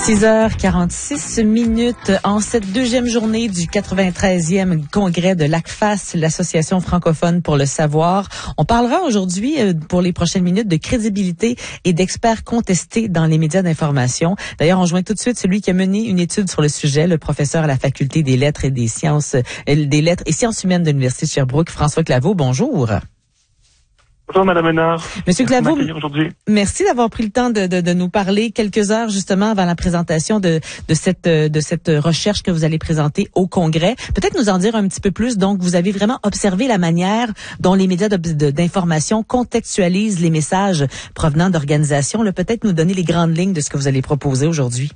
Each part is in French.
6h46 en cette deuxième journée du 93e congrès de l'ACFAS, l'Association francophone pour le savoir. On parlera aujourd'hui, pour les prochaines minutes, de crédibilité et d'experts contestés dans les médias d'information. D'ailleurs, on joint tout de suite celui qui a mené une étude sur le sujet, le professeur à la Faculté des lettres et sciences humaines de l'Université de Sherbrooke, François Claveau. Bonjour. Bonjour, Madame Ménard. Monsieur Claveau, merci d'avoir pris le temps de nous parler quelques heures justement avant la présentation de cette recherche que vous allez présenter au Congrès. Peut-être nous en dire un petit peu plus. Donc, vous avez vraiment observé la manière dont les médias d'information contextualisent les messages provenant d'organisations. Peut-être nous donner les grandes lignes de ce que vous allez proposer aujourd'hui.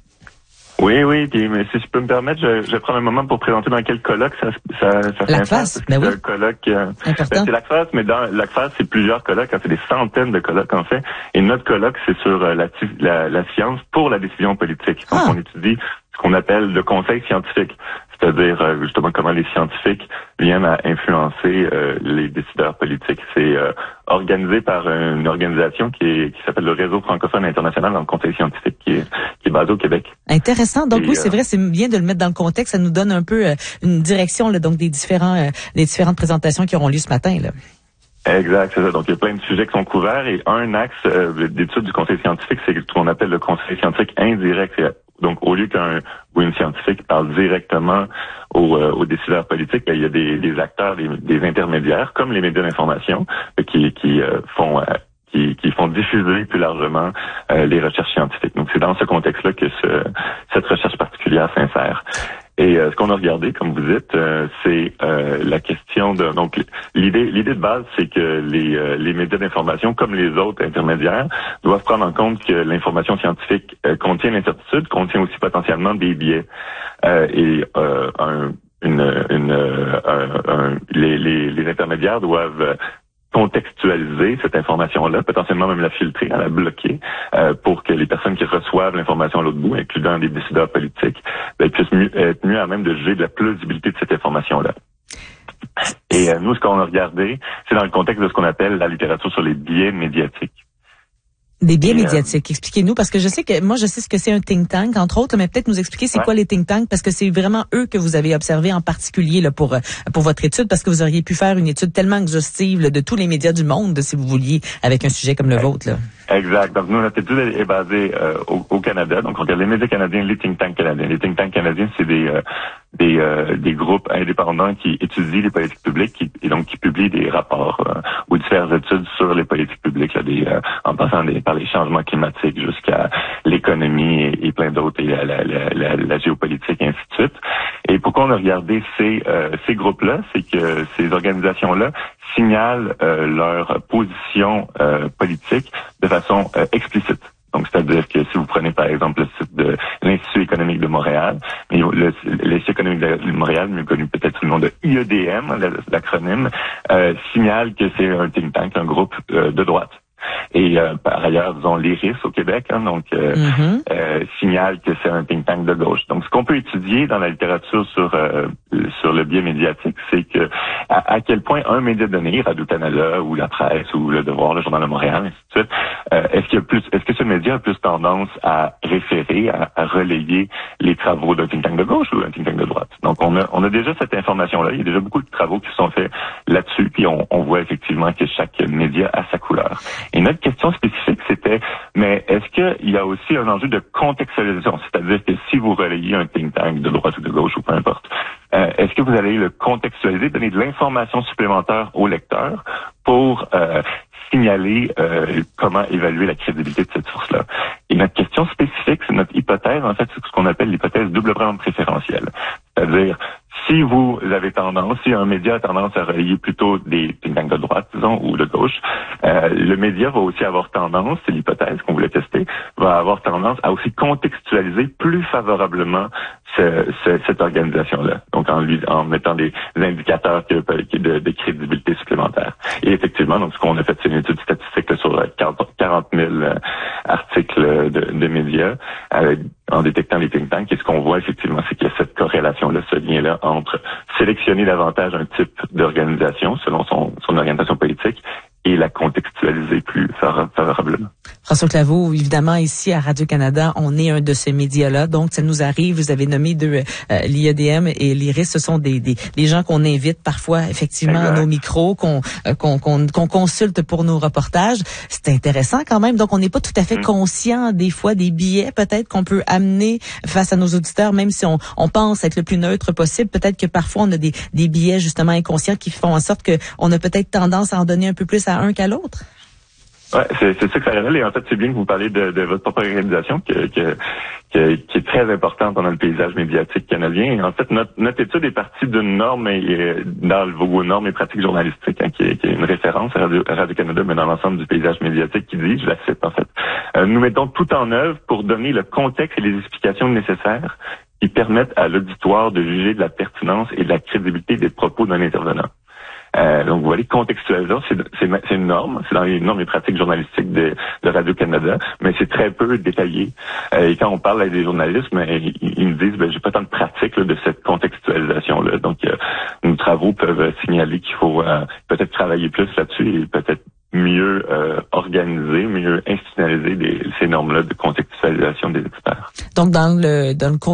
Oui, puis mais si je peux me permettre, je vais prendre un moment pour présenter dans quel colloque ça l'ACFAS, ben oui. C'est un colloque important. c'est l'ACFAS, mais dans l'ACFAS, c'est plusieurs colloques, c'est des centaines de colloques en fait. Et notre colloque, c'est sur la science pour la décision politique. Donc on étudie ce qu'on appelle le conseil scientifique, c'est-à-dire justement comment les scientifiques viennent à influencer les décideurs politiques. C'est organisé par une organisation qui s'appelle le Réseau francophone international dans le conseil scientifique qui est basé au Québec. Intéressant. Donc oui, c'est vrai, c'est bien de le mettre dans le contexte. Ça nous donne un peu une direction donc des différentes présentations qui auront lieu ce matin là. Exact, c'est ça. Donc, il y a plein de sujets qui sont couverts et un axe d'étude du conseil scientifique, c'est ce qu'on appelle le conseil scientifique indirect. Donc, au lieu où une scientifique parle directement aux décideurs politiques, il y a des acteurs, des intermédiaires, comme les médias d'information, qui font diffuser plus largement les recherches scientifiques. Donc, c'est dans ce contexte-là que cette recherche particulière s'insère. Et ce qu'on a regardé, comme vous dites, c'est la question de donc l'idée de base, c'est que les médias d'information, comme les autres intermédiaires, doivent prendre en compte que l'information scientifique contient l'incertitude, contient aussi potentiellement des biais les intermédiaires doivent contextualiser cette information-là, potentiellement même la filtrer, la bloquer, pour que les personnes qui reçoivent l'information à l'autre bout, incluant des décideurs politiques, puissent être mieux à même de juger de la plausibilité de cette information-là. Et nous, ce qu'on a regardé, c'est dans le contexte de ce qu'on appelle la littérature sur les biais médiatiques. Des biais médiatiques. Expliquez-nous, parce que je sais ce que c'est un think tank, entre autres, mais peut-être nous expliquer c'est quoi les think tanks, parce que c'est vraiment eux que vous avez observé en particulier là pour votre étude, parce que vous auriez pu faire une étude tellement exhaustive là, de tous les médias du monde, si vous vouliez, avec un sujet comme le vôtre. Là. Exact. Donc, nous, notre étude est basée au Canada. Donc, on regarde les médias canadiens, les think tanks canadiens. Les think tanks canadiens, c'est des groupes indépendants qui étudient les politiques publiques et donc qui publient des rapports ou diverses études sur les politiques publiques, là, en passant par les changements climatiques jusqu'à l'économie et plein d'autres, et la géopolitique et ainsi de suite. Et pourquoi on a regardé ces groupes-là, c'est que ces organisations-là signalent leur position politique de façon explicite. Donc, c'est-à-dire que si vous prenez, par exemple, le site de l'Institut économique de Montréal, l'Institut économique de Montréal, mieux connu peut-être sous le nom de IEDM, l'acronyme, signale que c'est un think tank, un groupe de droite. Et par ailleurs, disons, l'IRIS au Québec, signale que c'est un think tank de gauche. Donc, ce qu'on peut étudier dans la littérature sur le biais médiatique, c'est que à quel point un média donné, Radio-Canada ou la Presse ou Le Devoir, le Journal de Montréal, ainsi de suite, est-ce que ce média a plus tendance à référer, à relayer les travaux d'un think tank de gauche ou d'un think tank de droite? Donc, on a déjà cette information-là. Il y a déjà beaucoup de travaux qui sont faits là-dessus, puis on voit effectivement que chaque média a sa couleur. Et notre question spécifique, c'était, mais est-ce qu'il y a aussi un enjeu de contextualisation? C'est-à-dire que si vous relayez un think tank de droite ou de gauche ou peu importe, est-ce que vous allez le contextualiser, donner de l'information supplémentaire au lecteur pour signaler comment évaluer la crédibilité de cette source-là? Et notre question spécifique, c'est notre hypothèse, en fait, c'est ce qu'on appelle l'hypothèse double brand préférentielle. C'est-à-dire, si un média a tendance à relayer plutôt des think tanks de droite, disons, ou de gauche, le média va aussi avoir tendance, c'est l'hypothèse qu'on voulait tester, va avoir tendance à aussi contextualiser plus favorablement cette organisation-là. Donc, en mettant des indicateurs de crédibilité supplémentaire. Et effectivement, donc, ce qu'on a fait, c'est une étude statistique là, sur 40 000 articles de médias, en détectant les think tanks. Et ce qu'on voit, effectivement, c'est qu'il y a cette corrélation-là, ce lien-là entre sélectionner davantage un type d'organisation selon son orientation politique et la contextualiser plus favorablement. François Claveau, évidemment, ici à Radio-Canada, on est un de ces médias-là. Donc, ça nous arrive. Vous avez nommé l'IEDM et l'IRIS. Ce sont des gens qu'on invite parfois, effectivement, à nos micros, qu'on consulte pour nos reportages. C'est intéressant quand même. Donc, on n'est pas tout à fait conscient des fois des billets peut-être qu'on peut amener face à nos auditeurs, même si on pense être le plus neutre possible. Peut-être que parfois, on a des billets justement inconscients qui font en sorte qu'on a peut-être tendance à en donner un peu plus à un qu'à l'autre. Ouais, c'est ça que ça révèle. Et en fait, c'est bien que vous parlez de votre propre organisation qui est très importante dans le paysage médiatique canadien. Et en fait, notre étude est partie d'une norme dans vos normes et pratiques journalistiques, qui est une référence à Radio-Canada, mais dans l'ensemble du paysage médiatique, qui dit, je la cite en fait, nous mettons tout en œuvre pour donner le contexte et les explications nécessaires qui permettent à l'auditoire de juger de la pertinence et de la crédibilité des propos d'un intervenant. Donc, vous voyez, contextualisation, c'est une norme, c'est dans les normes et pratiques journalistiques de Radio-Canada, mais c'est très peu détaillé. Et quand on parle avec des journalistes, ils me disent, j'ai pas tant de pratique de cette contextualisation-là. Donc, nos travaux peuvent signaler qu'il faut peut-être travailler plus là-dessus et peut-être mieux organiser, mieux institutionnaliser ces normes-là de contextualisation des experts. Donc, dans le